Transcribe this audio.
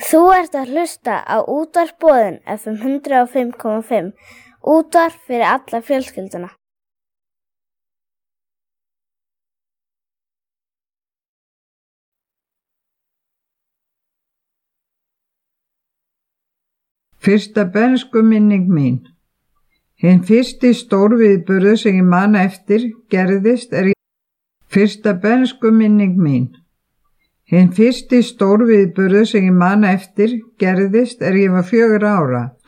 Þú ert að hlusta á Útvarp Boðin FM 105,5. Útvarp fyrir alla fjölskylduna. Fyrsta bernskuminning mín. Hinn fyrsti stórviðburður sem ég man eftir gerðist Fyrsta bernskuminning mín. Hinn fyrsti stórviðburður sem ég man eftir gerðist ég var 4 ára.